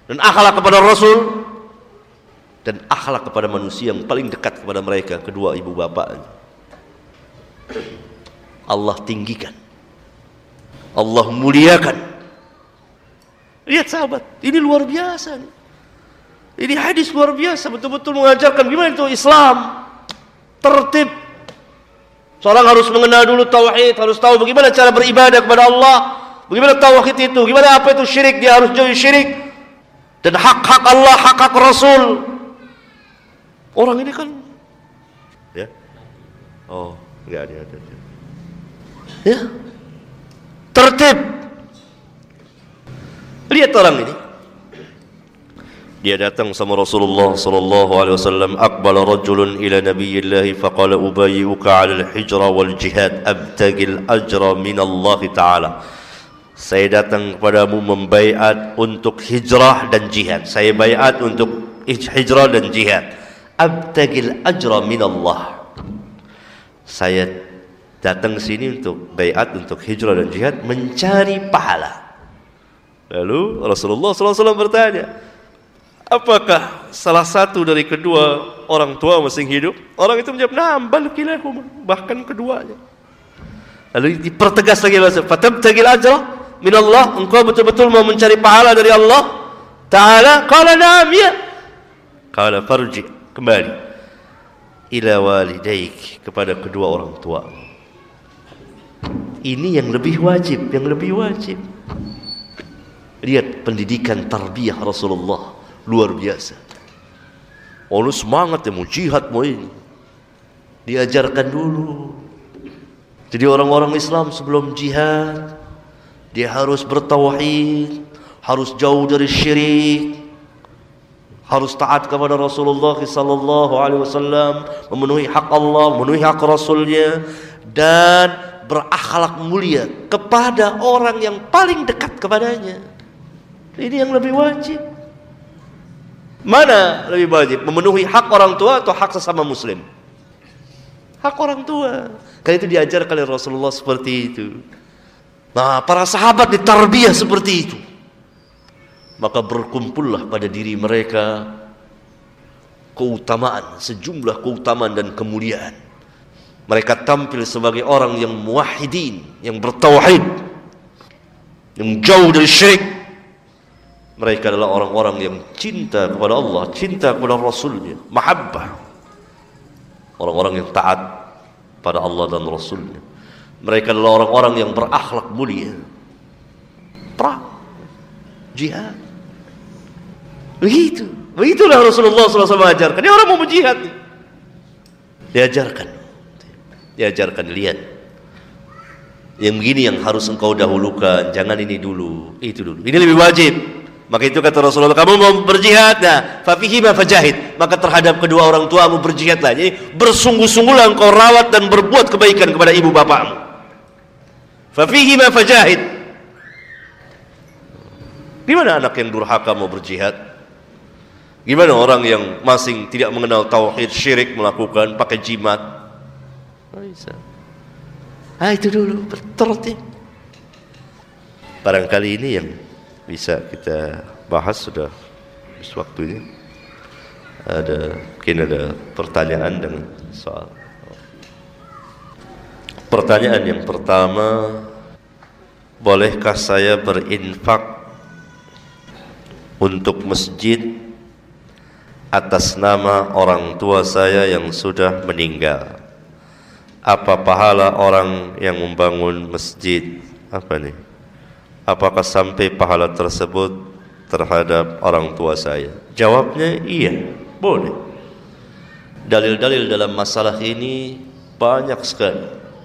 dan akhlak kepada Rasul, dan akhlak kepada manusia yang paling dekat kepada mereka, kedua ibu bapaknya. Allah tinggikan, Allah muliakan. Lihat sahabat, ini luar biasa. Ini hadis luar biasa, betul-betul mengajarkan gimana itu Islam tertib. Seorang harus mengenal dulu tauhid, harus tahu bagaimana cara beribadah kepada Allah, bagaimana tauhid itu, gimana apa itu syirik, dia harus jauhi syirik, dan hak-hak Allah, hak-hak Rasul. Orang ini kan, ya, oh, enggak ada, ya, tertib. Lihat orang ini. Dia datang sama Rasulullah sallallahu alaihi wasallam, aqbala rajulun ila nabiyillah faqala ubayyi'uka 'ala al-hijra wal jihad abtagil ajra min Allah taala. Saya datang kepadamu membaiat untuk hijrah dan jihad. Saya baiat untuk hijrah dan jihad. Abtagil ajra min Allah. Saya datang sini untuk baiat untuk hijrah dan jihad, mencari pahala. Lalu Rasulullah sallallahu alaihi wasallam bertanya, apakah salah satu dari kedua orang tua masih hidup? Orang itu menjawab, "Na'am, bal kilahuma," bahkan keduanya. Lalu dipertegas lagi, "Fatabtagil ajra min Allah," engkau betul-betul mau mencari pahala dari Allah Ta'ala? Qala na'am, ya. Qala farji, kembali ila walidaik, kepada kedua orang tua. Ini yang lebih wajib, yang lebih wajib. Lihat pendidikan tarbiyah Rasulullah, luar biasa. Allah semangat ya, mau jihad mau ini, diajarkan dulu. Jadi orang-orang Islam sebelum jihad, dia harus bertauhid, harus jauh dari syirik, harus taat kepada Rasulullah sallallahu alaihi wasallam, memenuhi hak Allah, memenuhi hak Rasulnya, dan berakhlak mulia kepada orang yang paling dekat kepadanya. Ini yang lebih wajib. Mana lebih wajib? Memenuhi hak orang tua atau hak sesama muslim? Hak orang tua. Karena itu diajarkan oleh Rasulullah seperti itu. Nah, para sahabat ditarbiyah seperti itu. Maka berkumpullah pada diri mereka keutamaan, sejumlah keutamaan dan kemuliaan. Mereka tampil sebagai orang yang muwahhidin, yang bertauhid, yang jauh dari syirik. Mereka adalah orang-orang yang cinta kepada Allah, cinta kepada Rasulnya, mahabbah. Orang-orang yang taat pada Allah dan Rasulnya. Mereka adalah orang-orang yang berakhlak mulia. Perang, jihad. Begitu. Begitulah Rasulullah SAW mengajarkan. Dia orang mau berjihad. Diajarkan. Diajarkan, lihat. Yang begini yang harus engkau dahulukan. Jangan ini dulu, itu dulu. Ini lebih wajib. Maka itu kata Rasulullah, kamu mau berjihad, nah, fafihima fajahid, maka terhadap kedua orang tuamu berjihadlah. Jadi bersungguh-sungguhlah engkau rawat dan berbuat kebaikan kepada ibu bapakmu. Fafihima fajahid. Gimana anak yang durhaka mau berjihad? Gimana orang yang masing tidak mengenal tauhid, syirik melakukan, pakai jimat? Bisa. Ah, itu dulu bertertib. Barangkali ini yang bisa kita bahas, sudah habis waktunya. Mungkin ada pertanyaan dengan soal. Pertanyaan yang pertama, bolehkah saya berinfak untuk masjid atas nama orang tua saya yang sudah meninggal? Apa pahala orang yang membangun masjid? Apa nih? Apakah sampai pahala tersebut terhadap orang tua saya? Jawabnya iya, boleh. Dalil-dalil dalam masalah ini banyak sekali.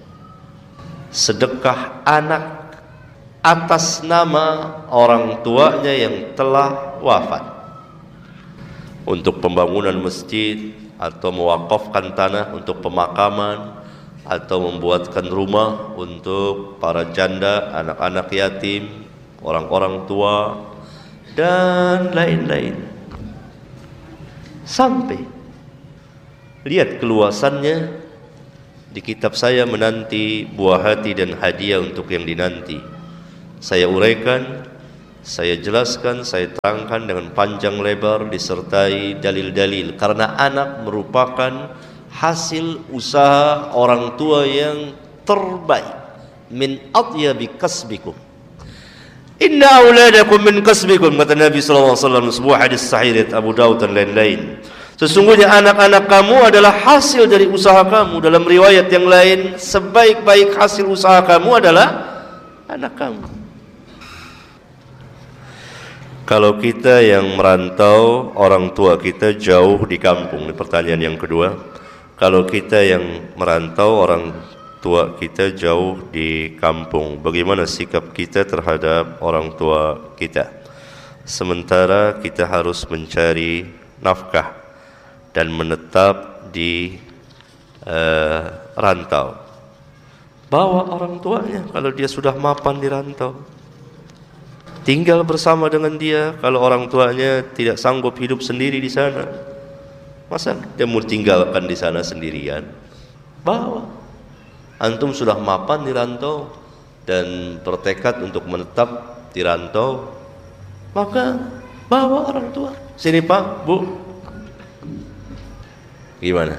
Sedekah anak atas nama orang tuanya yang telah wafat untuk pembangunan masjid, atau mewakafkan tanah untuk pemakaman, atau membuatkan rumah untuk para janda, anak-anak yatim, orang-orang tua, dan lain-lain. Sampai lihat keluasannya di kitab saya, Menanti Buah Hati dan Hadiah untuk yang dinanti. Saya uraikan Saya jelaskan, saya terangkan dengan panjang lebar disertai dalil-dalil, karena anak merupakan hasil usaha orang tua yang terbaik. Min atyabi kasbikum, inna auladakum min kasbikum, kata Nabi SAW, sebuah hadis sahih riwayat Abu Daud dan lain-lain. Sesungguhnya anak-anak kamu adalah hasil dari usaha kamu. Dalam riwayat yang lain, sebaik-baik hasil usaha kamu adalah anak kamu. Kalau kita yang merantau, orang tua kita jauh di kampung. Ini pertanyaan yang kedua. Kalau kita yang merantau, orang tua kita jauh di kampung, bagaimana sikap kita terhadap orang tua kita? Sementara kita harus mencari nafkah dan menetap di rantau. Bawa orang tuanya kalau dia sudah mapan di rantau. Tinggal bersama dengan dia kalau orang tuanya tidak sanggup hidup sendiri di sana. Masa dia mau tinggalkan di sana sendirian? Bawa. Antum sudah mapan di rantau dan bertekad untuk menetap di rantau, maka bawa orang tua. Sini Pak, Bu. Gimana?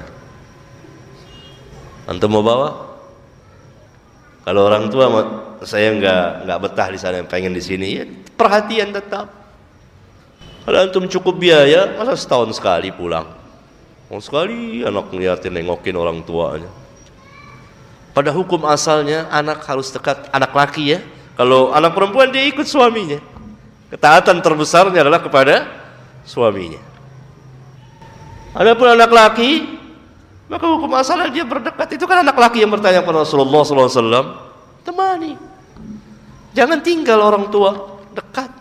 Antum mau bawa? Kalau orang tua, saya nggak betah di sana, pengen di sini, ya perhatian tetap. Kalau antum cukup biaya, masa setahun sekali pulang? Sekali anak ngeliatin, nengokin orang tuanya. Pada hukum asalnya anak harus dekat, anak laki ya. Kalau anak perempuan dia ikut suaminya. Ketaatan terbesarnya adalah kepada suaminya. Adapun anak laki, maka hukum asalnya dia berdekat. Itu kan anak laki yang bertanya kepada Rasulullah SAW, temani, jangan tinggal orang tua, dekat.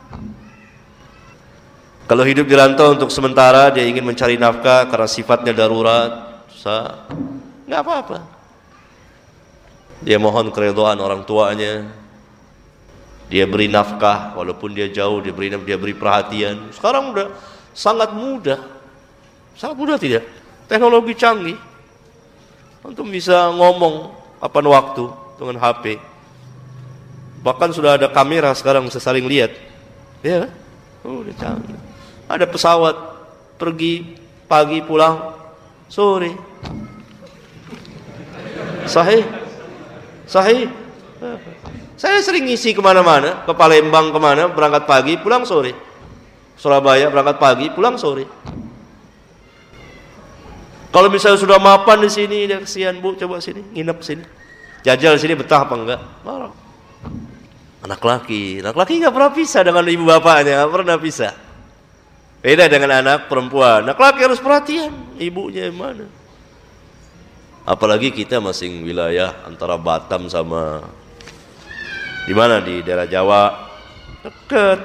Kalau hidup di rantau untuk sementara, dia ingin mencari nafkah karena sifatnya darurat, susah, nggak apa-apa. Dia mohon keridhaan orang tuanya, dia beri nafkah walaupun dia jauh, dia beri perhatian. Sekarang udah sangat mudah tidak? Teknologi canggih, antum bisa ngomong kapan waktu dengan HP. Bahkan sudah ada kamera sekarang bisa saling lihat, ya, udah canggih. Ada pesawat pergi pagi pulang sore, sahih. Saya sering ngisi kemana-mana, ke Palembang kemana, berangkat pagi pulang sore. Surabaya berangkat pagi pulang sore. Kalau misalnya sudah mapan di sini, dia kesian Bu, coba sini, nginep sini, jajal sini, betah apa enggak? Marah. Anak laki nggak pernah pisah dengan ibu bapaknya, nggak pernah pisah. Beda dengan anak perempuan. Anak laki harus perhatian, ibunya yang mana. Apalagi kita masing wilayah antara Batam sama di mana, di daerah Jawa, dekat.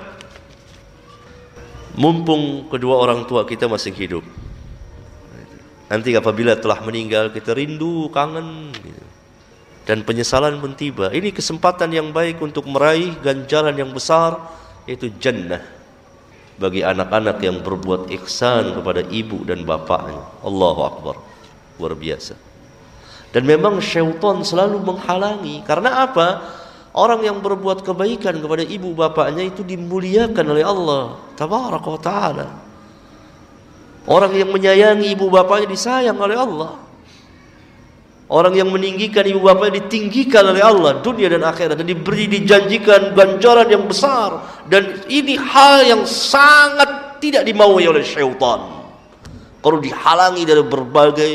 Mumpung kedua orang tua kita masih hidup. Nanti apabila telah meninggal, kita rindu, kangen, dan penyesalan pun tiba. Ini kesempatan yang baik untuk meraih ganjaran yang besar, yaitu jannah bagi anak-anak yang berbuat ihsan kepada ibu dan bapaknya. Allahu Akbar, luar biasa. Dan memang syaitan selalu menghalangi. Karena apa? Orang yang berbuat kebaikan kepada ibu bapaknya itu dimuliakan oleh Allah Tabaraka wa Ta'ala. Orang yang menyayangi ibu bapaknya disayang oleh Allah. Orang yang meninggikan ibu bapaknya ditinggikan oleh Allah dunia dan akhirat, dan dijanjikan ganjaran yang besar. Dan ini hal yang sangat tidak dimaui oleh syaitan. Kalau dihalangi dari berbagai,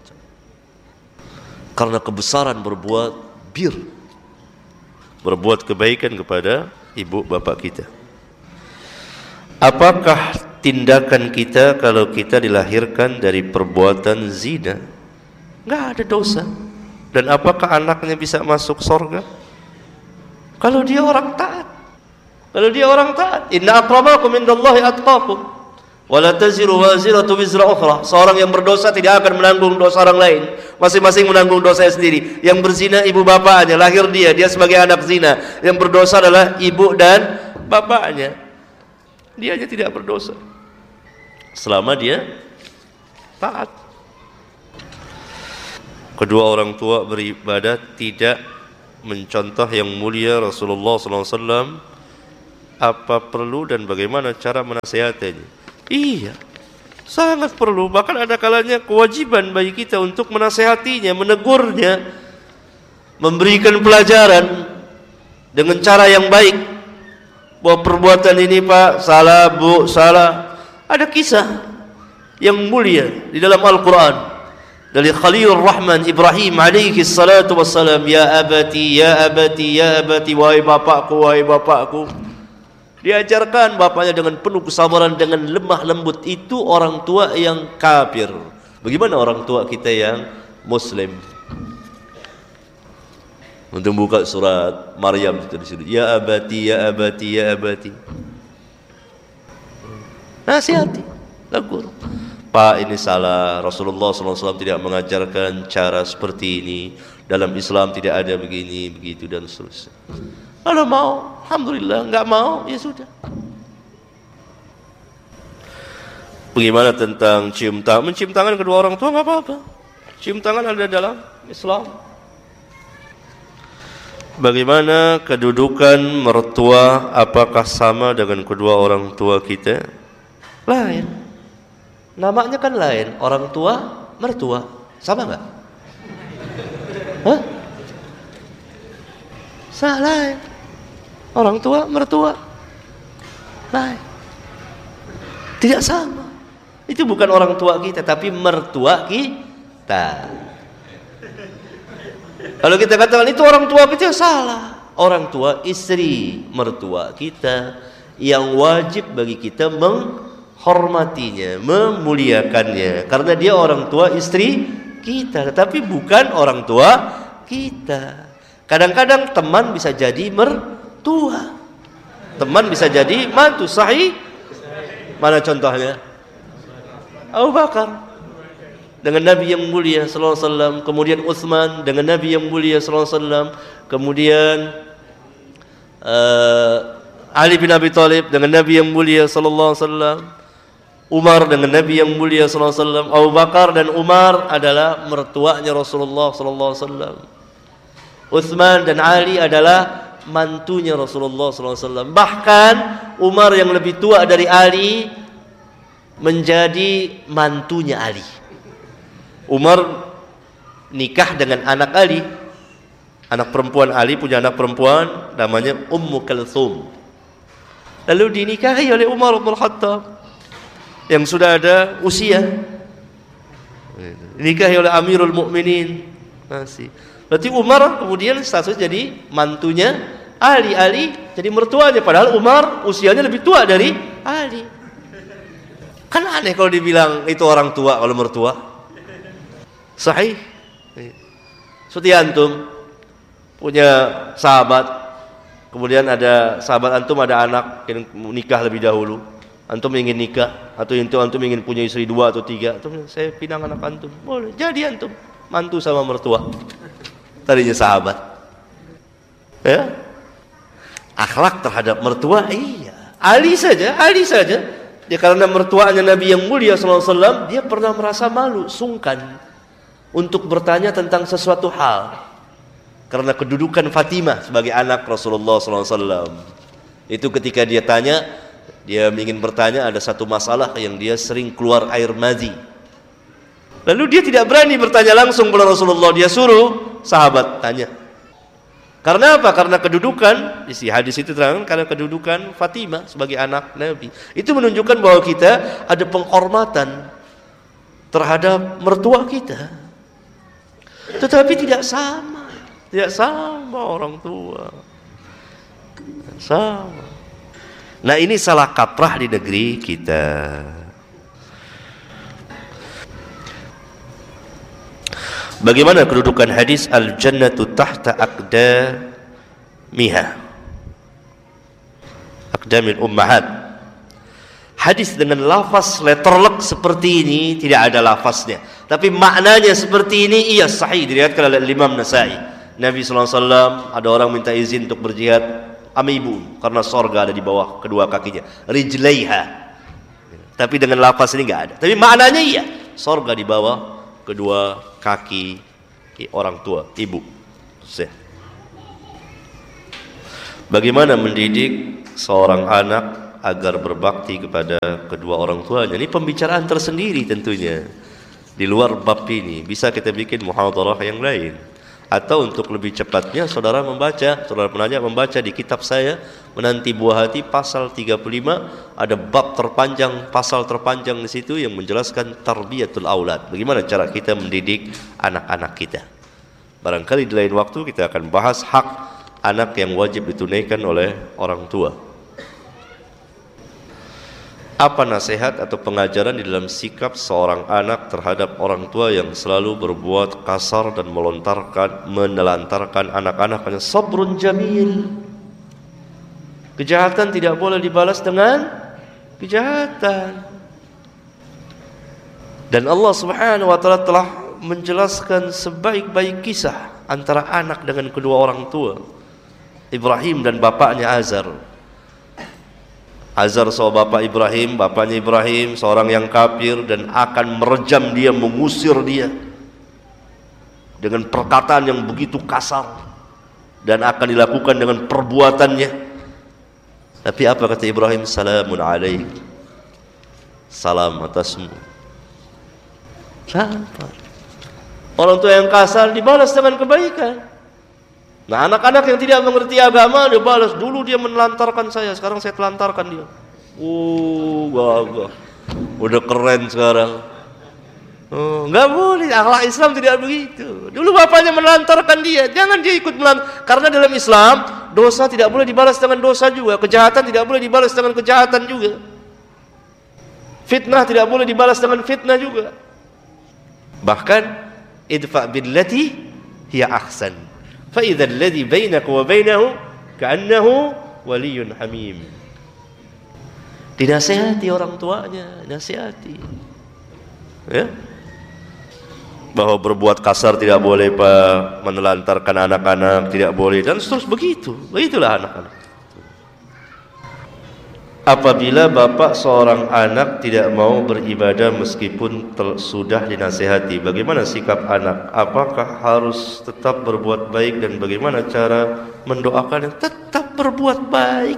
karena kebesaran berbuat kebaikan kepada ibu bapak kita. Apakah tindakan kita kalau kita dilahirkan dari perbuatan zina? Nggak ada dosa. Dan apakah anaknya bisa masuk surga? Kalau dia orang taat. Inna akramakum indallahi atqakum wa la taziru waziratu wizra ukhra. Seorang yang berdosa tidak akan menanggung dosa orang lain. Masing-masing menanggung dosanya sendiri. Yang berzina ibu bapaknya, lahir dia sebagai anak zina. Yang berdosa adalah ibu dan bapaknya. Dia aja tidak berdosa selama dia taat. Kedua orang tua beribadah tidak mencontoh yang mulia Rasulullah SAW apa perlu dan bagaimana cara menasihatinya? Iya, sangat perlu. Bahkan ada kalanya kewajiban bagi kita untuk menasihatinya, menegurnya, memberikan pelajaran dengan cara yang baik. Bahwa perbuatan ini Pak, salah Bu, salah. Ada kisah yang mulia di dalam Al-Quran dari Khalilur Rahman Ibrahim alaihi salatu wassalam. Ya abati, ya abati, ya abati, wahai bapakku, wahai bapakku. Diajarkan bapaknya dengan penuh kesabaran, dengan lemah lembut. Itu orang tua yang kafir. Bagaimana orang tua kita yang Muslim? Untuk buka surat Maryam itu di situ. Ya abati, ya abati, ya abati. Nasihati, tegur. Pak, ini salah. Rasulullah SAW tidak mengajarkan cara seperti ini. Dalam Islam tidak ada begini, begitu dan seterusnya. Kalau mau, alhamdulillah. Enggak mau, ya sudah. Bagaimana tentang cium tangan? Mencium tangan kedua orang tua enggak apa-apa. Cium tangan ada dalam Islam. Bagaimana kedudukan mertua? Apakah sama dengan kedua orang tua kita? Lain. Namanya kan lain. Orang tua, mertua. Sama enggak? Hah? Salah. Orang tua, mertua. Lain. Tidak sama. Itu bukan orang tua kita, tapi mertua kita. Kalau kita katakan itu orang tua kita, salah. Orang tua istri mertua kita yang wajib bagi kita menghormatinya, memuliakannya, karena dia orang tua istri kita, tetapi bukan orang tua kita. Kadang-kadang teman bisa jadi mertua, teman bisa jadi mantu. Sahih? Mana contohnya? Abu Bakar dengan Nabi yang mulia sallallahu alaihi wasallam, kemudian Utsman dengan Nabi yang mulia sallallahu alaihi wasallam, kemudian Ali bin Abi Thalib dengan Nabi yang mulia sallallahu alaihi wasallam, Umar dengan Nabi yang mulia sallallahu alaihi wasallam. Abu Bakar dan Umar adalah mertuanya Rasulullah sallallahu alaihi wasallam. Utsman dan Ali adalah mantunya Rasulullah sallallahu alaihi wasallam. Bahkan Umar yang lebih tua dari Ali menjadi mantunya Ali. Umar nikah dengan anak Ali. Anak perempuan Ali punya anak perempuan namanya Ummu Kalthum. Lalu dinikahi oleh Umar bin Khattab yang sudah ada usia. Dinikahi oleh Amirul Mukminin. Masih. Berarti Umar kemudian status jadi mantunya Ali. Ali jadi mertuanya, padahal Umar usianya lebih tua dari Ali. Kan aneh kalau dibilang itu orang tua kalau mertua. Sahih. Seperti antum punya sahabat, kemudian ada sahabat antum ada anak yang nikah lebih dahulu. Antum ingin nikah atau antum ingin punya istri 2 atau 3. Antum, saya pinang anak antum. Boleh. Jadi antum mantu sama mertua. Tadinya sahabat. Ya. Akhlak terhadap mertua, iya. Ali saja. Dia karena mertuanya Nabi yang mulia sallallahu alaihi wasallam, dia pernah merasa malu, sungkan untuk bertanya tentang sesuatu hal. Karena kedudukan Fatimah sebagai anak Rasulullah sallallahu alaihi wasallam. Itu ketika dia tanya, dia ingin bertanya ada satu masalah yang dia sering keluar air madhi. Lalu dia tidak berani bertanya langsung kepada Rasulullah, dia suruh sahabat tanya. Karena apa? Karena kedudukan, isi hadis itu terang, karena kedudukan Fatimah sebagai anak Nabi. Itu menunjukkan bahwa kita ada penghormatan terhadap mertua kita. Tetapi tidak sama orang tua. Sama. Nah, ini salah kaprah di negeri kita. Bagaimana kedudukan hadis al-jannatu tahta aqdamiha, aqdamil ummahat? Hadis dengan lafaz letterlek seperti ini tidak ada lafaznya, tapi maknanya seperti ini, iya sahih, diriwayatkan oleh Imam Nasa'i. Nabi sallallahu alaihi wasallam, ada orang minta izin untuk berjihad sama ibu karena sorga ada di bawah kedua kakinya, rijlaiha. Tapi dengan lafaz ini enggak ada. Tapi maknanya iya, sorga di bawah kedua kaki orang tua, ibu. Bagaimana mendidik seorang anak agar berbakti kepada kedua orang tuanya. Ini pembicaraan tersendiri tentunya. Di luar bab ini bisa kita bikin muhadarah yang lain. Atau untuk lebih cepatnya saudara penanya membaca di kitab saya Menanti Buah Hati pasal 35, ada bab terpanjang, pasal terpanjang di situ yang menjelaskan tarbiyatul aulad. Bagaimana cara kita mendidik anak-anak kita. Barangkali di lain waktu kita akan bahas hak anak yang wajib ditunaikan oleh orang tua. Apa nasihat atau pengajaran di dalam sikap seorang anak terhadap orang tua yang selalu berbuat kasar dan menelantarkan anak-anaknya? Sabrun jamil. Kejahatan tidak boleh dibalas dengan kejahatan. Dan Allah Subhanahu wa taala telah menjelaskan sebaik-baik kisah antara anak dengan kedua orang tua. Ibrahim dan bapaknya Azar. Azar seorang bapak Ibrahim, bapaknya Ibrahim seorang yang kafir dan akan merejam dia, mengusir dia dengan perkataan yang begitu kasar dan akan dilakukan dengan perbuatannya. Tapi apa kata Ibrahim? Salamun alaik, salam atasmu. Sabar. Orang tua yang kasar dibalas dengan kebaikan. Nah, anak-anak yang tidak mengerti agama dia balas, dulu dia menelantarkan saya, sekarang saya telantarkan dia. Gagah. Udah keren sekarang. Enggak boleh, akhlak Islam tidak begitu. Dulu bapaknya menelantarkan dia, jangan dia ikut melantar. Karena dalam Islam dosa tidak boleh dibalas dengan dosa juga, kejahatan tidak boleh dibalas dengan kejahatan juga. Fitnah tidak boleh dibalas dengan fitnah juga. Bahkan idfa billati hiya ahsan. فَإِذَا الَّذِي بَيْنَكَ وَبَيْنَهُ كَأَنَّهُ وَلِيٌّ حَمِيمٌ. Dinasihati orang tuanya, nasihati. Ya? Bahwa berbuat kasar tidak boleh, Pak, menelantarkan anak-anak tidak boleh, dan terus begitu. Begitulah anak-anak. Apabila bapak seorang anak tidak mau beribadah meskipun sudah dinasihati, bagaimana sikap anak? Apakah harus tetap berbuat baik dan bagaimana cara mendoakannya? Tetap berbuat baik.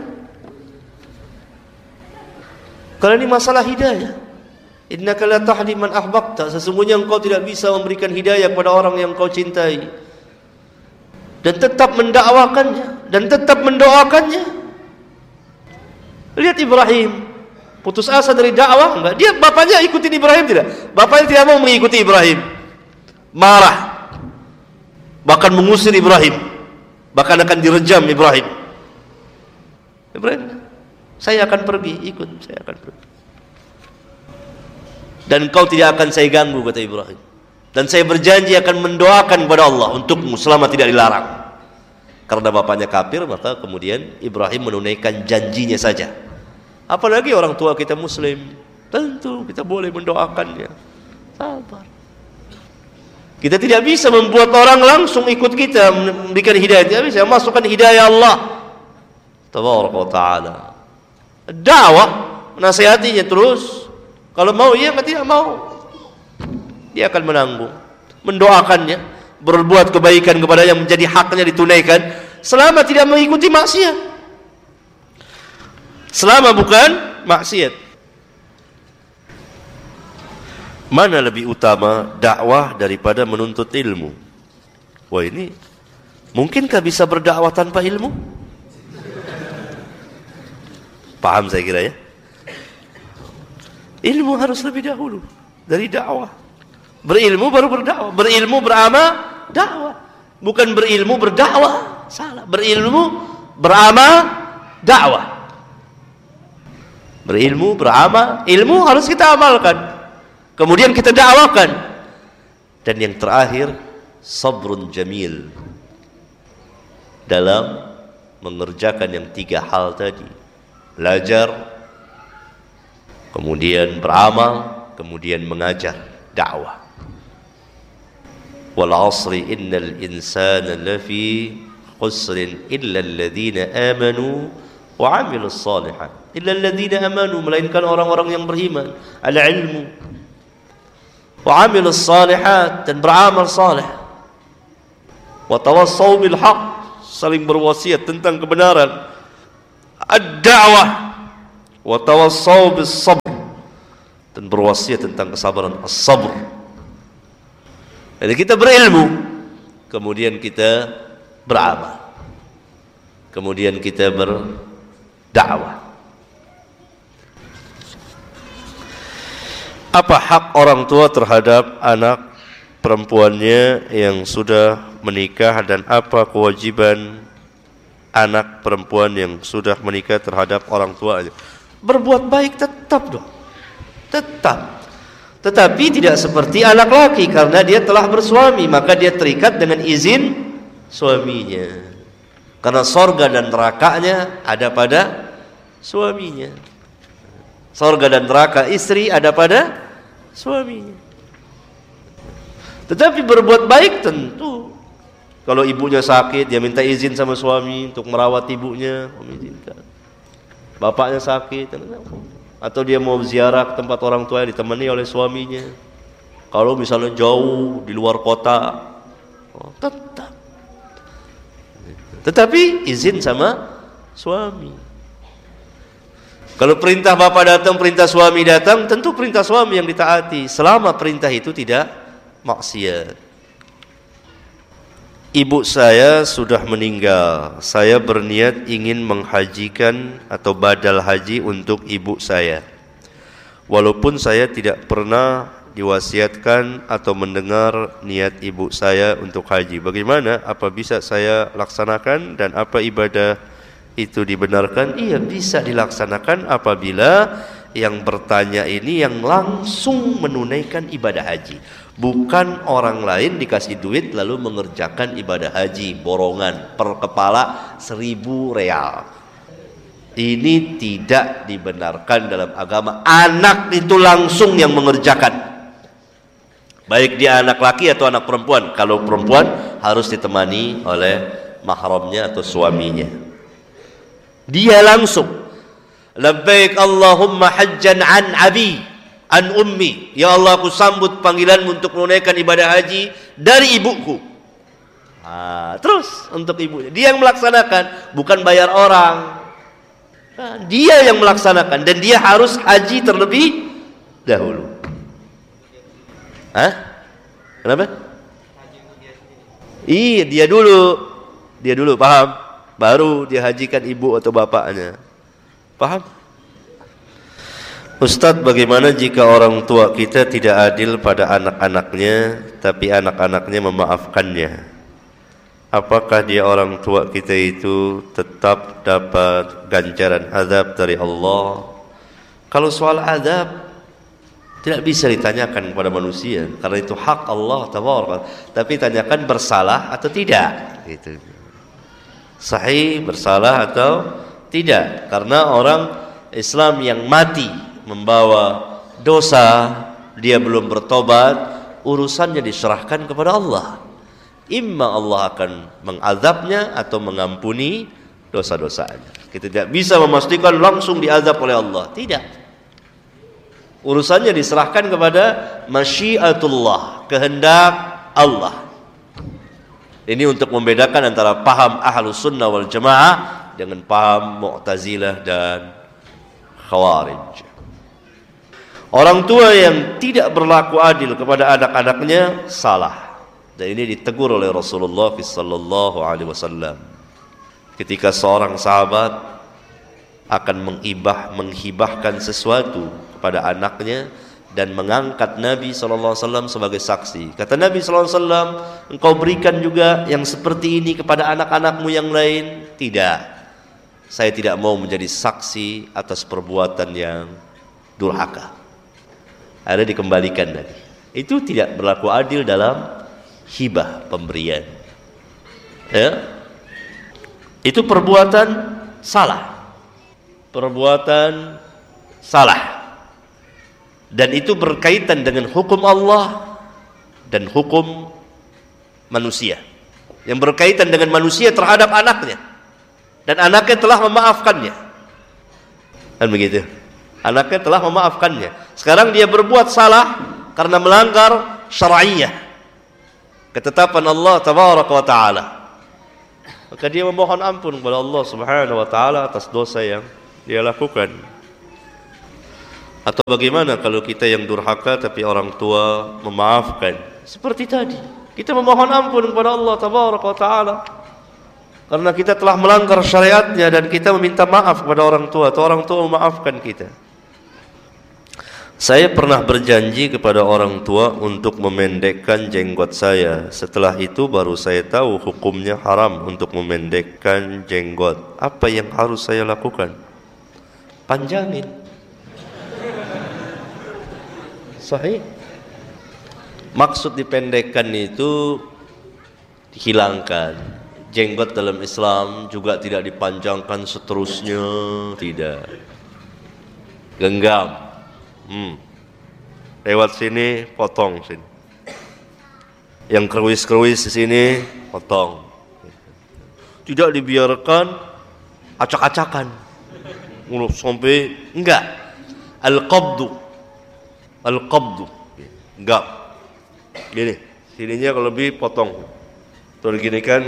Kalau ini masalah hidayah, innaka la tahdi man ahbabta, sesungguhnya engkau tidak bisa memberikan hidayah kepada orang yang engkau cintai. Dan tetap mendakwakannya dan tetap mendoakannya. Lihat Ibrahim, putus asa dari dakwah enggak? Dia bapaknya ikutin Ibrahim tidak? Bapaknya tidak mau mengikuti Ibrahim. Marah. Bahkan mengusir Ibrahim. Bahkan akan direjam Ibrahim. Ibrahim, saya akan pergi, ikut, saya akan pergi. Dan kau tidak akan saya ganggu, kata Ibrahim. Dan saya berjanji akan mendoakan kepada Allah untukmu selama tidak dilarang. Karena bapaknya kafir, maka kemudian Ibrahim menunaikan janjinya saja. Apalagi orang tua kita muslim, tentu kita boleh mendoakannya. Sabar. Kita tidak bisa membuat orang langsung ikut kita, memberikan hidayah. Tidak bisa, masukkan hidayah Allah Tabaraka wa ta'ala. Dakwah, menasihatinya terus. Kalau mau iya, kalau tidak mau, dia akan menanggung. Mendoakannya, berbuat kebaikan kepada yang menjadi haknya ditunaikan selama tidak mengikuti maksiat, selama bukan maksiat. Mana lebih utama dakwah daripada menuntut ilmu? Wah, ini mungkinkah bisa berdakwah tanpa ilmu? Paham saya kira ya. Ilmu harus lebih dahulu dari dakwah. Berilmu baru berdakwah. Berilmu beramal dakwah. Bukan berilmu berdakwah. Salah. Berilmu beramal dakwah. Berilmu beramal, ilmu harus kita amalkan. Kemudian kita dakwakan. Dan yang terakhir, sabrun jamil. Dalam mengerjakan yang 3 hal tadi. Belajar, kemudian beramal, kemudian mengajar, dakwah. Wal 'asri innal insana lafi khusrin illa alladhina amanu wa 'amilus shalihat. Illa alladhina amanu, melainkan orang-orang yang beriman, al-ilmu wa 'amilus shalihat, dan beramal saleh. Wa tawassaw bil haqq, saling berwasiat tentang kebenaran. ad-da'wah wa tawassaw bis-sabr, dan berwasiat tentang kesabaran, as-sabr. Jadi kita berilmu, kemudian kita beramal, kemudian kita berdakwah. Apa hak orang tua terhadap anak perempuannya yang sudah menikah, dan apa kewajiban anak perempuan yang sudah menikah terhadap orang tuanya? Berbuat baik tetap dong, tetap. Tetapi tidak seperti anak laki, karena dia telah bersuami maka dia terikat dengan izin suaminya, karena sorga dan nerakanya ada pada suaminya. Sorga dan neraka istri ada pada suaminya. Tetapi berbuat baik tentu, kalau ibunya sakit dia minta izin sama suami untuk merawat ibunya, mengizinkan. Bapaknya sakit, atau dia mau ziarah ke tempat orang tua ditemani oleh suaminya. Kalau misalnya jauh di luar kota, tetap. Tetapi izin sama suami. Kalau perintah bapak datang, perintah suami datang, tentu perintah suami yang ditaati selama perintah itu tidak maksiat. Ibu saya sudah meninggal. Saya berniat ingin menghajikan atau badal haji untuk ibu saya. Walaupun saya tidak pernah diwasiatkan atau mendengar niat ibu saya untuk haji. Bagaimana? Apa bisa saya laksanakan, dan apa ibadah itu dibenarkan? Iya, bisa dilaksanakan apabila yang bertanya ini yang langsung menunaikan ibadah haji, bukan orang lain dikasih duit lalu mengerjakan ibadah haji borongan per kepala 1.000 real. Ini tidak dibenarkan dalam agama. Anak itu langsung yang mengerjakan, baik dia anak laki atau anak perempuan. Kalau perempuan harus ditemani oleh mahramnya atau suaminya. Dia langsung, labbaik Allahumma hajjan an abi an ummi, ya Allah aku sambut panggilanmu untuk menunaikan ibadah haji dari ibuku. Terus untuk ibunya, dia yang melaksanakan, bukan bayar orang. Dia yang melaksanakan, dan dia harus haji terlebih dahulu. Kenapa? Iya, dia dulu, paham? Baru dia hajikan ibu atau bapaknya. Paham? Ustadz, bagaimana jika orang tua kita tidak adil pada anak-anaknya, tapi anak-anaknya memaafkannya? Apakah dia orang tua kita itu tetap dapat ganjaran azab dari Allah? Kalau soal azab tidak bisa ditanyakan kepada manusia, karena itu hak Allah tabaraka. Tapi tanyakan bersalah atau tidak, gitu. Sahih bersalah atau tidak, karena orang Islam yang mati membawa dosa, dia belum bertobat, urusannya diserahkan kepada Allah. Imma Allah akan mengazabnya atau mengampuni dosa-dosanya. Kita tidak bisa memastikan langsung diazab oleh Allah, tidak. Urusannya diserahkan kepada masyiatullah, kehendak Allah. Ini untuk membedakan antara paham Ahlus Sunnah wal Jamaah dengan paham Mu'tazilah dan Khawarij. Orang tua yang tidak berlaku adil kepada anak-anaknya salah. Dan ini ditegur oleh Rasulullah sallallahu alaihi wasallam. Ketika seorang sahabat akan menghibahkan sesuatu kepada anaknya dan mengangkat Nabi SAW sebagai saksi, kata Nabi SAW, engkau berikan juga yang seperti ini kepada anak-anakmu yang lain? Tidak, saya tidak mau menjadi saksi atas perbuatan yang durhaka. Ada dikembalikan tadi. Itu tidak berlaku adil dalam hibah, pemberian. Ya, itu perbuatan salah, perbuatan salah. Dan itu berkaitan dengan hukum Allah dan hukum manusia, yang berkaitan dengan manusia terhadap anaknya, dan anaknya telah memaafkannya. Kan begitu? Anaknya telah memaafkannya. Sekarang dia berbuat salah karena melanggar syar'iyah, ketetapan Allah tabaraka wa ta'ala. maka dia memohon ampun kepada Allah Subhanahu wa taala atas dosa yang dia lakukan. Atau bagaimana kalau kita yang durhaka tapi orang tua memaafkan? Seperti tadi, kita memohon ampun kepada Allah Tabaraka wa taala karena kita telah melanggar syariatnya dan kita meminta maaf kepada orang tua atau orang tua memaafkan kita. Saya pernah berjanji kepada orang tua untuk memendekkan jenggot saya. Setelah itu baru saya tahu hukumnya haram untuk memendekkan jenggot. Apa yang harus saya lakukan? Panjangin. Sahih. Maksud dipendekkan itu dihilangkan. Jenggot dalam Islam juga tidak dipanjangkan seterusnya, tidak. Genggam. Lewat sini potong sini. Yang keruis-keruis di sini potong. Tidak dibiarkan acak-acakan. Sampai enggak. Al-qabdu. Enggak. Gini, sininya kalau lebih potong. Tuh ginikan.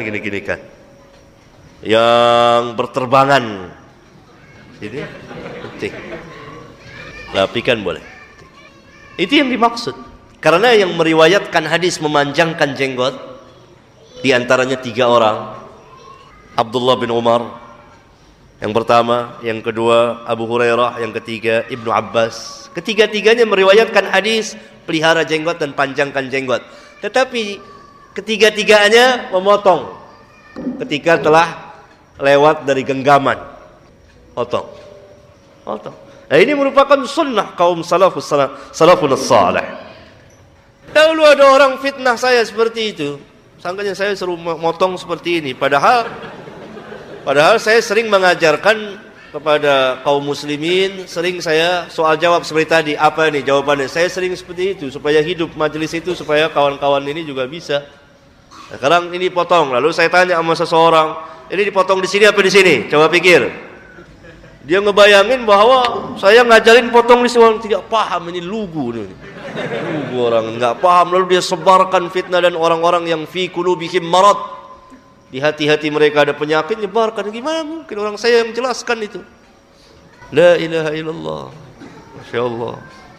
Yang berterbangan. Ini penting. Lapikan boleh. Itu yang dimaksud. Karena yang meriwayatkan hadis memanjangkan jenggot di antaranya 3 orang. Abdullah bin Umar yang pertama, yang kedua Abu Hurairah, yang ketiga Ibnu Abbas. Ketiga-tiganya meriwayatkan hadis pelihara jenggot dan panjangkan jenggot. Tetapi ketiga-tiganya memotong ketika telah lewat dari genggaman. Potong. Nah, ini merupakan sunnah kaum salafun salih. Dahulu ada orang fitnah saya seperti itu. Sangkanya saya suruh motong seperti ini. Padahal saya sering mengajarkan kepada kaum muslimin, sering saya soal jawab seperti tadi. Apa ini jawabannya? Saya sering seperti itu supaya hidup majelis itu, supaya kawan-kawan ini juga bisa. Nah, sekarang ini potong. Lalu saya tanya sama seseorang, ini dipotong di sini apa di sini? Coba pikir. Dia ngebayangin bahwa saya ngajarin potong di sini, tidak paham, ini lugu nih. Lugu orang nggak paham, lalu dia sebarkan fitnah dan orang-orang yang fi qulubihim marad. Di hati-hati mereka ada penyakit, nyebarkan. Gimana mungkin orang saya yang menjelaskan itu? La ilaha illallah. Masya Allah.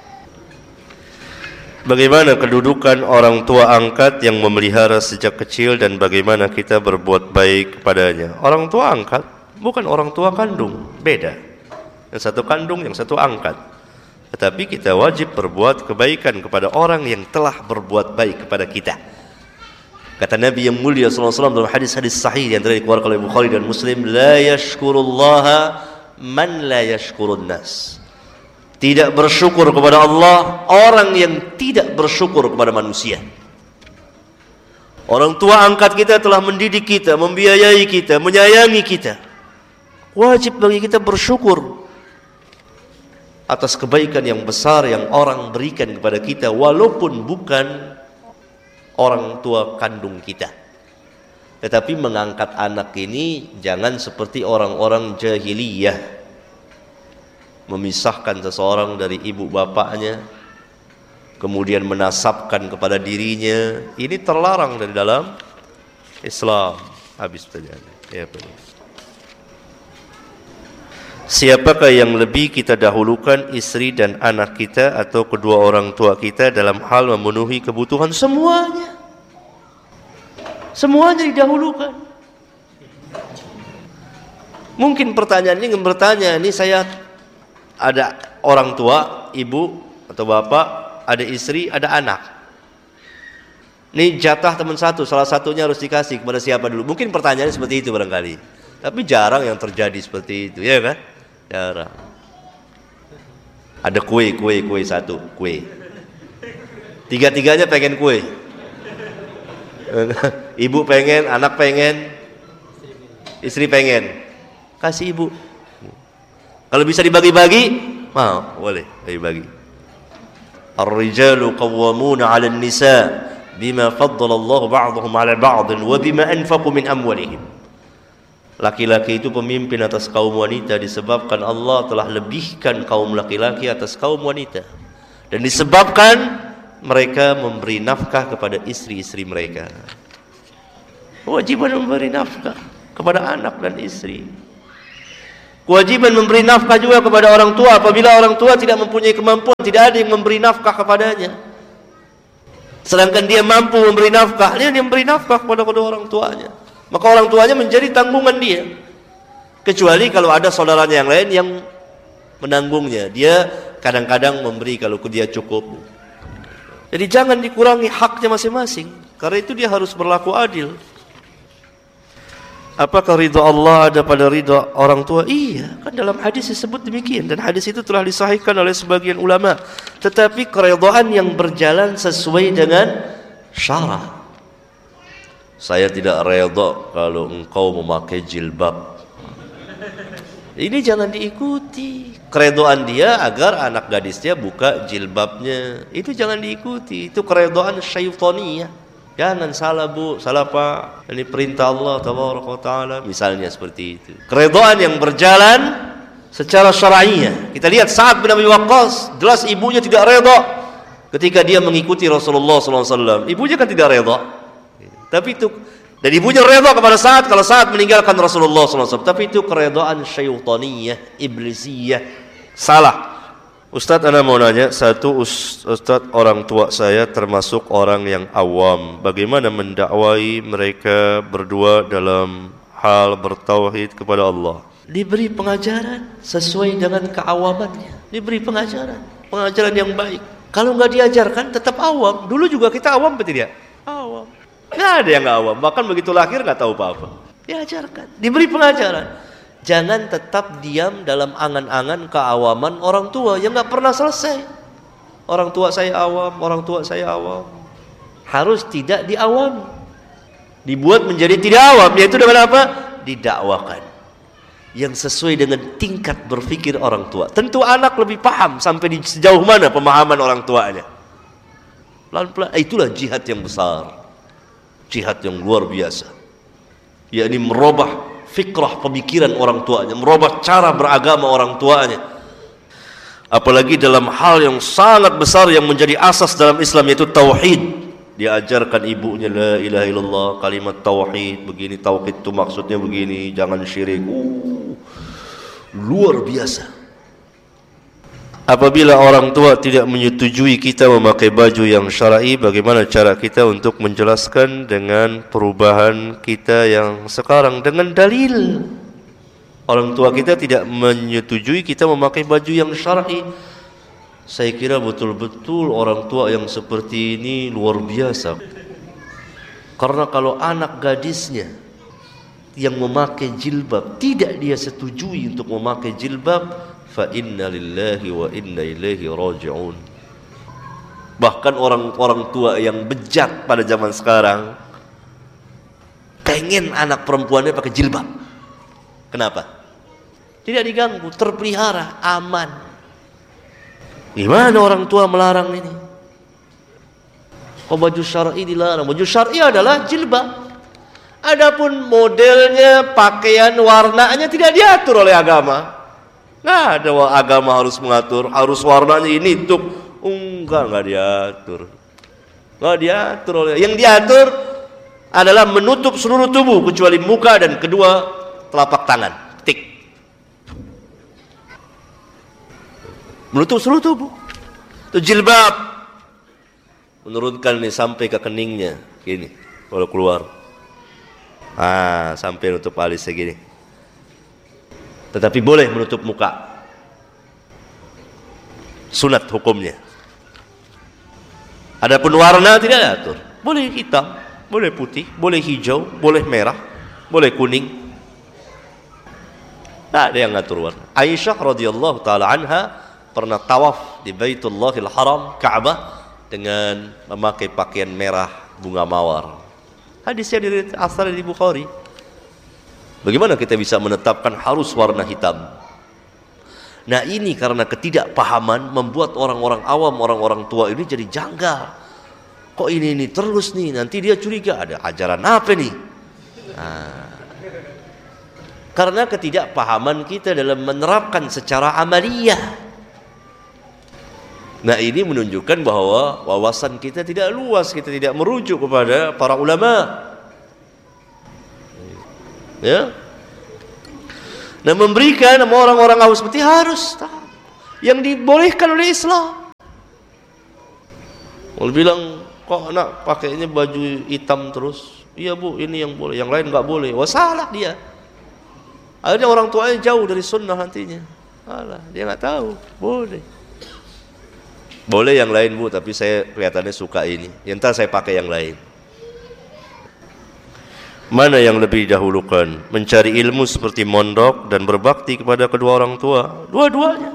Bagaimana kedudukan orang tua angkat yang memelihara sejak kecil dan bagaimana kita berbuat baik kepadanya? Orang tua angkat bukan orang tua kandung, beda. Yang satu kandung, yang satu angkat. Tetapi kita wajib berbuat kebaikan kepada orang yang telah berbuat baik kepada kita. Kata Nabi yang mulia SAW dalam hadis-hadis sahih yang telah dikeluarkan oleh Bukhari dan Muslim, la yashkurullaha man la yashkurun nas. Tidak bersyukur kepada Allah orang yang tidak bersyukur kepada manusia. Orang tua angkat kita telah mendidik kita, membiayai kita, menyayangi kita. Wajib bagi kita bersyukur atas kebaikan yang besar yang orang berikan kepada kita, walaupun bukan orang tua kandung kita. Tetapi mengangkat anak ini jangan seperti orang-orang jahiliyah, memisahkan seseorang dari ibu bapaknya, kemudian menasabkan kepada dirinya. Ini terlarang dari dalam Islam. Habis terjadi. Ya, siapakah yang lebih kita dahulukan, istri dan anak kita atau kedua orang tua kita dalam hal memenuhi kebutuhan? Semuanya. Semuanya didahulukan. Mungkin pertanyaan ini bertanya, ini saya ada orang tua, ibu atau bapak, ada istri, ada anak. Ini jatah teman satu, salah satunya harus dikasih kepada siapa dulu? Mungkin pertanyaannya seperti itu barangkali. Tapi jarang yang terjadi seperti itu, ya kan? Jarang. Ada kue satu, kue. Tiga-tiganya pengen kue. Ibu pengen, anak pengen, istri pengen. Kasih ibu. Kalau bisa dibagi-bagi, mau, boleh bagi-bagi. Ar-rijalu qawwamuna 'ala an-nisa bima faddala Allah ba'dahum 'ala ba'din wa bima anfaqu min amwalihim. Laki-laki itu pemimpin atas kaum wanita disebabkan Allah telah lebihkan kaum laki-laki atas kaum wanita, dan disebabkan mereka memberi nafkah kepada istri-istri mereka. Kewajiban memberi nafkah. kepada anak dan istri. Kewajiban memberi nafkah juga kepada orang tua apabila orang tua tidak mempunyai kemampuan, tidak ada yang memberi nafkah kepadanya. Sedangkan dia mampu memberi nafkah, dia memberi nafkah kepada kedua orang tuanya. Maka orang tuanya menjadi tanggungan dia. Kecuali kalau ada saudaranya yang lain yang menanggungnya, dia kadang-kadang memberi kalau dia cukup. Jadi jangan dikurangi haknya masing-masing. Karena itu dia harus berlaku adil. Apakah ridha Allah ada pada ridha orang tua? Iya, kan dalam hadis disebut demikian, dan hadis itu telah disahihkan oleh sebagian ulama. Tetapi keridhaan yang berjalan sesuai dengan syara. Saya tidak redha kalau engkau memakai jilbab. Ini jangan diikuti. Keridhaan dia agar anak gadisnya buka jilbabnya, itu jangan diikuti. Itu keridhaan syaitaniyah. Jangan salah bu, salah pak. Ini perintah Allah tabaraka wa taala. Misalnya seperti itu. Keridhaan yang berjalan secara syar'iyah. Kita lihat Sa'ad bin Abi Waqqas, jelas ibunya tidak redha ketika dia mengikuti Rasulullah SAW. Ibunya kan tidak redha. Tapi itu, dan ibunya redha kepada Sa'ad kalau Sa'ad meninggalkan Rasulullah SAW. Tapi itu keridhaan syaitaniyah, iblisiyah. Salah. Ustadz, ana mau nanya, satu Ustadz orang tua saya termasuk orang yang awam. Bagaimana mendakwai mereka berdua dalam hal bertauhid kepada Allah? Diberi pengajaran sesuai dengan keawamannya. Diberi pengajaran yang baik. Kalau nggak diajarkan tetap awam. Dulu juga kita awam betul ya? Awam. Nggak ada yang nggak awam. Bahkan begitu lahir nggak tahu apa-apa. Diajarkan, diberi pengajaran. Jangan tetap diam dalam angan-angan keawaman orang tua yang nggak pernah selesai. Orang tua saya awam, orang tua saya awam. Harus tidak diawam. Dibuat menjadi tidak awam, yaitu dengan apa? Didakwakan. Yang sesuai dengan tingkat berpikir orang tua. Tentu anak lebih paham sampai di sejauh mana pemahaman orang tuanya. Pelan-pelan, itulah jihad yang besar. Jihad yang luar biasa. Yakni merubah fikrah pemikiran orang tuanya, merubah cara beragama orang tuanya. Apalagi dalam hal yang sangat besar yang menjadi asas dalam Islam, yaitu tauhid. Diajarkan ibunya la ilaha illallah, kalimat tauhid begini, tauhid itu maksudnya begini, jangan syirik. Luar biasa. Apabila orang tua tidak menyetujui kita memakai baju yang syar'i, bagaimana cara kita untuk menjelaskan dengan perubahan kita yang sekarang dengan dalil? Orang tua kita tidak menyetujui kita memakai baju yang syar'i. Saya kira betul-betul orang tua yang seperti ini luar biasa. Karena kalau anak gadisnya yang memakai jilbab tidak dia setujui untuk memakai jilbab, fa inna lillahi wa inna ilaihi raji'un. Bahkan orang tua yang bejat pada zaman sekarang pengen anak perempuannya pakai jilbab. Kenapa? Tidak diganggu, terpelihara, aman. Gimana orang tua melarang ini? Kok baju syar'i dilarang? Baju syar'i adalah jilbab. Adapun modelnya, pakaian, warnanya tidak diatur oleh agama. Nggak ada agama harus mengatur, harus warnanya ini tuh. Enggak diatur. Nggak diatur oleh. Yang diatur adalah menutup seluruh tubuh kecuali muka dan kedua telapak tangan. Tik. Menutup seluruh tubuh. Itu jilbab. Menurunkan nih sampai ke keningnya, gini. Kalau keluar. Sampai nutup alis segini. Tetapi boleh menutup muka. Sunat hukumnya. Adapun warna tidak diatur. Boleh hitam, boleh putih, boleh hijau, boleh merah, boleh kuning. Tak ada yang ngatur warna. Aisyah radhiyallahu taala anha pernah tawaf di Baitullahil Haram, Ka'bah, dengan memakai pakaian merah bunga mawar. Hadisnya dari asal di Bukhari. Bagaimana kita bisa menetapkan harus warna hitam? Nah, ini karena ketidakpahaman membuat orang-orang awam, orang-orang tua ini jadi janggal. Kok ini terus nih, nanti dia curiga ada ajaran apa nih? Karena ketidakpahaman kita dalam menerapkan secara amaliyah. Nah, ini menunjukkan bahwa wawasan kita tidak luas, kita tidak merujuk kepada para ulama. Ya. Nah, memberikan sama orang-orang awam seperti harus yang dibolehkan oleh Islam. Kalau bilang kok nak pakainya baju hitam terus, iya bu, ini yang boleh, yang lain nggak boleh. Wah, salah dia. Akhirnya orang tuanya jauh dari sunnah nantinya. Alah, dia nggak tahu. Boleh yang lain bu, tapi saya kelihatannya suka ini. Ya, ntar saya pakai yang lain. Mana yang lebih dahulukan? Mencari ilmu seperti mondok dan berbakti kepada kedua orang tua? Dua-duanya.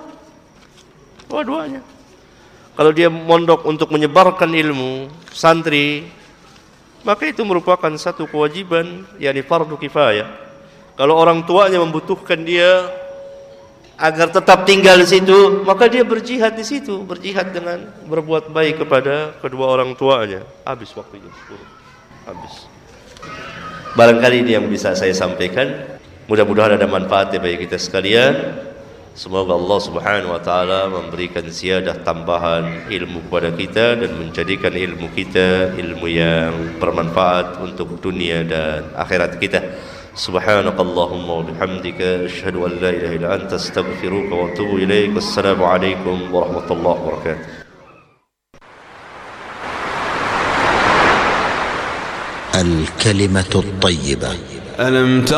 Kalau dia mondok untuk menyebarkan ilmu, santri, maka itu merupakan satu kewajiban, yakni fardu kifayah. Kalau orang tuanya membutuhkan dia agar tetap tinggal di situ, maka dia berjihad di situ, berjihad dengan berbuat baik kepada kedua orang tuanya. Habis waktunya, habis. Barangkali ini yang bisa saya sampaikan. Mudah-mudahan ada manfaatnya bagi kita sekalian. Semoga Allah Subhanahu wa taala memberikan ziyadah tambahan ilmu kepada kita dan menjadikan ilmu kita ilmu yang bermanfaat untuk dunia dan akhirat kita. Subhanakallahumma wa bihamdika asyhadu an la ilaha illa anta astaghfiruka wa atubu ilaik. Wassalamu alaikum warahmatullahi wabarakatuh. الكلمة الطيبة. ألم